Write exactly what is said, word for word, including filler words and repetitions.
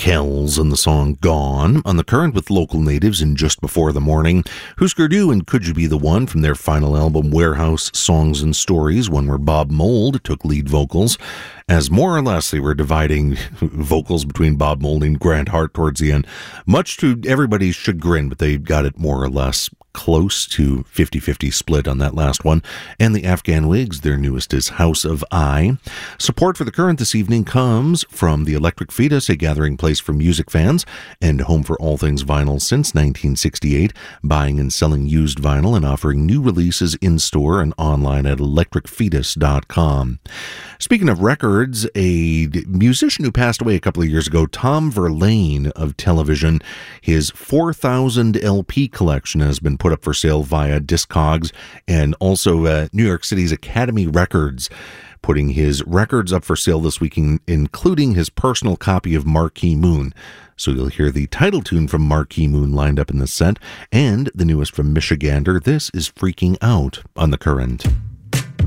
Kells and the song Gone. On the Current with local natives in Just Before the Morning, Husker Du and Could You Be the One from their final album Warehouse Songs and Stories, one where Bob Mould took lead vocals, as more or less they were dividing vocals between Bob Mould and Grant Hart towards the end, much to everybody's chagrin, but they got it more or less close to fifty-fifty split on that last one. And the Afghan Wigs, their newest is House of I. Support for the Current this evening comes from the Electric Fetus, a gathering place for music fans and home for all things vinyl since nineteen sixty-eight, buying and selling used vinyl and offering new releases in-store and online at electric fetus dot com. Speaking of records, a musician who passed away a couple of years ago, Tom Verlaine of television, his four thousand L P collection has been put up for sale via Discogs, and also uh, New York City's Academy Records putting his records up for sale this week, including his personal copy of Marquee Moon. So you'll hear the title tune from Marquee Moon lined up in the set, and the newest from Michigander. This is Freaking Out on the Current.